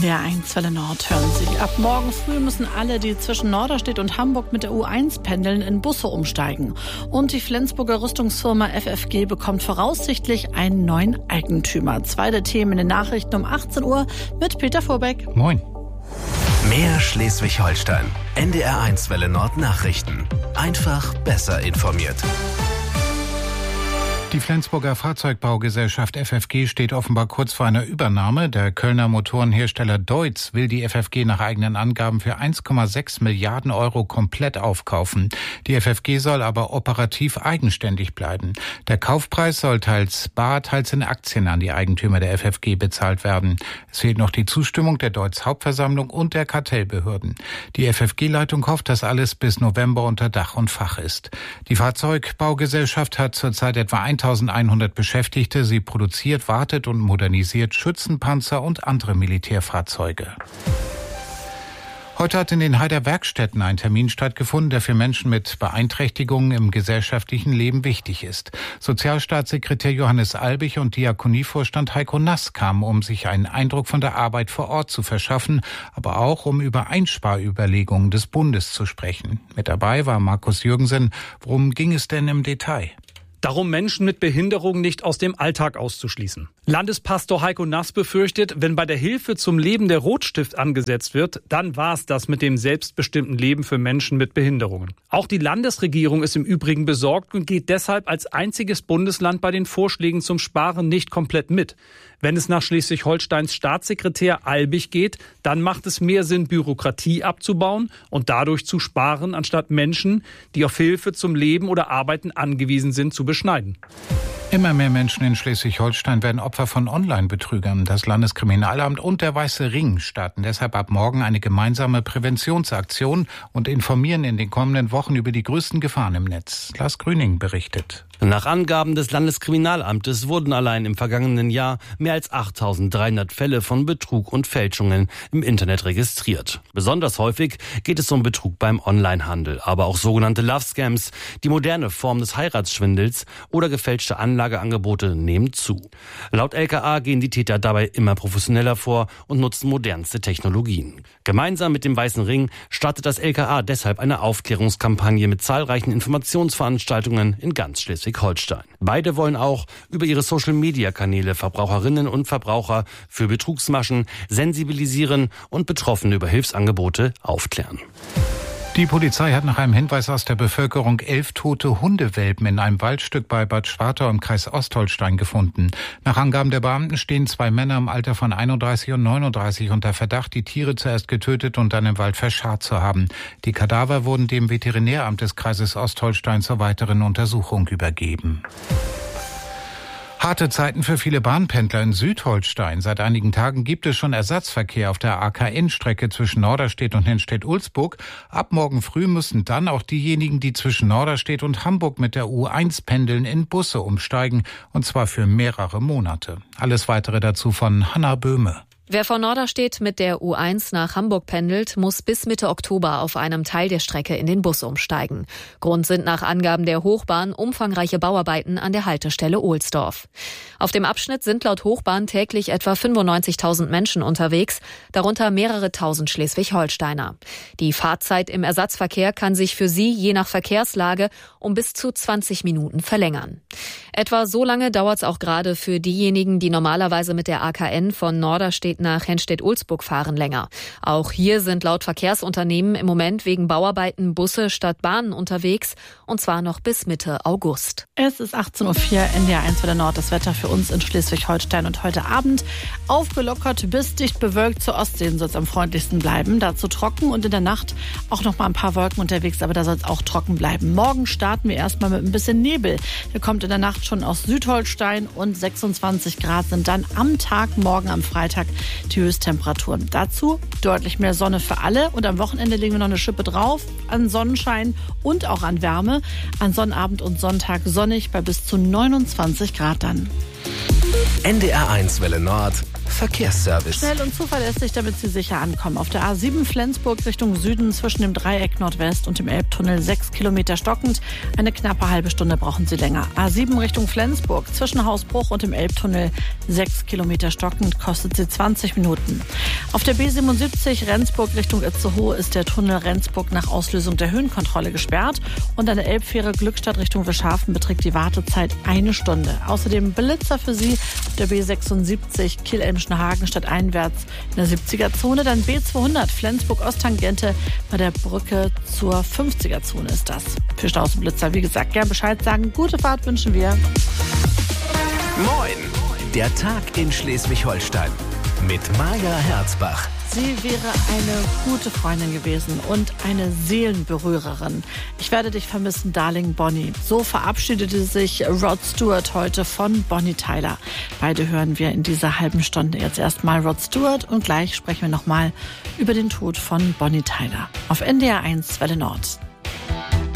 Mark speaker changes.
Speaker 1: NDR1 Welle Nord hören Sie. Ab morgen früh müssen alle, die zwischen Norderstedt und Hamburg mit der U1 pendeln, in Busse umsteigen. Und die Flensburger Rüstungsfirma FFG bekommt voraussichtlich einen neuen Eigentümer. 2 der Themen in den Nachrichten um 18 Uhr mit Peter Vorbeck.
Speaker 2: Moin.
Speaker 3: Mehr Schleswig-Holstein. NDR1 Welle Nord Nachrichten. Einfach besser informiert.
Speaker 2: Die Flensburger Fahrzeugbaugesellschaft FFG steht offenbar kurz vor einer Übernahme. Der Kölner Motorenhersteller Deutz will die FFG nach eigenen Angaben für 1,6 Milliarden Euro komplett aufkaufen. Die FFG soll aber operativ eigenständig bleiben. Der Kaufpreis soll teils bar, teils in Aktien an die Eigentümer der FFG bezahlt werden. Es fehlt noch die Zustimmung der Deutz Hauptversammlung und der Kartellbehörden. Die FFG-Leitung hofft, dass alles bis November unter Dach und Fach ist. Die Fahrzeugbaugesellschaft hat zurzeit etwa 1100 Beschäftigte. Sie produziert, wartet und modernisiert Schützenpanzer und andere Militärfahrzeuge. Heute hat in den Heider Werkstätten ein Termin stattgefunden, der für Menschen mit Beeinträchtigungen im gesellschaftlichen Leben wichtig ist. Sozialstaatssekretär Johannes Albig und Diakonievorstand Heiko Nass kamen, um sich einen Eindruck von der Arbeit vor Ort zu verschaffen, aber auch um über Einsparüberlegungen des Bundes zu sprechen. Mit dabei war Markus Jürgensen. Worum ging es denn im Detail?
Speaker 4: Darum, Menschen mit Behinderung nicht aus dem Alltag auszuschließen. Landespastor Heiko Nass befürchtet, wenn bei der Hilfe zum Leben der Rotstift angesetzt wird, dann war's das mit dem selbstbestimmten Leben für Menschen mit Behinderungen. Auch die Landesregierung ist im Übrigen besorgt und geht deshalb als einziges Bundesland bei den Vorschlägen zum Sparen nicht komplett mit. Wenn es nach Schleswig-Holsteins Staatssekretär Albig geht, dann macht es mehr Sinn, Bürokratie abzubauen und dadurch zu sparen, anstatt Menschen, die auf Hilfe zum Leben oder Arbeiten angewiesen sind, zu beschneiden.
Speaker 2: Immer mehr Menschen in Schleswig-Holstein werden Opfer von Online-Betrügern. Das Landeskriminalamt und der Weiße Ring starten deshalb ab morgen eine gemeinsame Präventionsaktion und informieren in den kommenden Wochen über die größten Gefahren im Netz. Lars Grüning berichtet.
Speaker 5: Nach Angaben des Landeskriminalamtes wurden allein im vergangenen Jahr mehr als 8.300 Fälle von Betrug und Fälschungen im Internet registriert. Besonders häufig geht es um Betrug beim Onlinehandel, aber auch sogenannte Love-Scams, die moderne Form des Heiratsschwindels oder gefälschte Anlageangebote nehmen zu. Laut LKA gehen die Täter dabei immer professioneller vor und nutzen modernste Technologien. Gemeinsam mit dem Weißen Ring startet das LKA deshalb eine Aufklärungskampagne mit zahlreichen Informationsveranstaltungen in ganz Schleswig-Holstein. Beide wollen auch über ihre Social-Media-Kanäle Verbraucherinnen und Verbraucher für Betrugsmaschen sensibilisieren und Betroffene über Hilfsangebote aufklären.
Speaker 2: Die Polizei hat nach einem Hinweis aus der Bevölkerung 11 tote Hundewelpen in einem Waldstück bei Bad Schwartau im Kreis Ostholstein gefunden. Nach Angaben der Beamten stehen 2 Männer im Alter von 31 und 39 unter Verdacht, die Tiere zuerst getötet und dann im Wald verscharrt zu haben. Die Kadaver wurden dem Veterinäramt des Kreises Ostholstein zur weiteren Untersuchung übergeben. Harte Zeiten für viele Bahnpendler in Südholstein. Seit einigen Tagen gibt es schon Ersatzverkehr auf der AKN-Strecke zwischen Norderstedt und Henstedt-Ulzburg. Ab morgen früh müssen dann auch diejenigen, die zwischen Norderstedt und Hamburg mit der U1 pendeln, in Busse umsteigen. Und zwar für mehrere Monate. Alles Weitere dazu von Hanna Böhme.
Speaker 6: Wer von Norderstedt mit der U1 nach Hamburg pendelt, muss bis Mitte Oktober auf einem Teil der Strecke in den Bus umsteigen. Grund sind nach Angaben der Hochbahn umfangreiche Bauarbeiten an der Haltestelle Ohlsdorf. Auf dem Abschnitt sind laut Hochbahn täglich etwa 95.000 Menschen unterwegs, darunter mehrere tausend Schleswig-Holsteiner. Die Fahrzeit im Ersatzverkehr kann sich für sie je nach Verkehrslage um bis zu 20 Minuten verlängern. Etwa so lange dauert es auch gerade für diejenigen, die normalerweise mit der AKN von Norderstedt nach Henstedt-Ulzburg fahren, länger. Auch hier sind laut Verkehrsunternehmen im Moment wegen Bauarbeiten Busse statt Bahnen unterwegs, und zwar noch bis Mitte August.
Speaker 1: Es ist 18.04 Uhr, NDR1 Welle Nord. Das Wetter für uns in Schleswig-Holstein und heute Abend aufgelockert bis dicht bewölkt. Zur Ostsee soll es am freundlichsten bleiben. Dazu trocken und in der Nacht auch noch mal ein paar Wolken unterwegs, aber da soll es auch trocken bleiben. Morgen starten wir erstmal mit ein bisschen Nebel. Der kommt in der Nacht schon aus Südholstein und 26 Grad sind dann am Tag morgen am Freitag die Höchsttemperaturen. Dazu deutlich mehr Sonne für alle und am Wochenende legen wir noch eine Schippe drauf an Sonnenschein und auch an Wärme. An Sonnabend und Sonntag sonnig bei bis zu 29 Grad dann.
Speaker 3: NDR1 Welle Nord Verkehrsservice.
Speaker 1: Schnell und zuverlässig, damit Sie sicher ankommen. Auf der A7 Flensburg Richtung Süden zwischen dem Dreieck Nordwest und dem Elbtunnel 6 Kilometer stockend. Eine knappe halbe Stunde brauchen Sie länger. A7 Richtung Flensburg zwischen Hausbruch und dem Elbtunnel 6 Kilometer stockend, kostet Sie 20 Minuten. Auf der B77 Rendsburg Richtung Itzehoe ist der Tunnel Rendsburg nach Auslösung der Höhenkontrolle gesperrt und an der Elbfähre Glückstadt Richtung Wischhafen beträgt die Wartezeit 1 Stunde. Außerdem Blitzer für Sie auf der B76 Kiel-Elmschen-Hagen statt einwärts in der 70er-Zone. Dann B200 Flensburg-Osttangente bei der Brücke zur 50er-Zone ist das. Für Staus und Blitzer, wie gesagt, gern Bescheid sagen. Gute Fahrt wünschen wir.
Speaker 3: Moin! Der Tag in Schleswig-Holstein mit Maja Herzbach.
Speaker 1: Sie wäre eine gute Freundin gewesen und eine Seelenberührerin. Ich werde dich vermissen, Darling Bonnie. So verabschiedete sich Rod Stewart heute von Bonnie Tyler. Beide hören wir in dieser halben Stunde. Jetzt erstmal Rod Stewart und gleich sprechen wir nochmal über den Tod von Bonnie Tyler. Auf NDR 1 Welle Nord.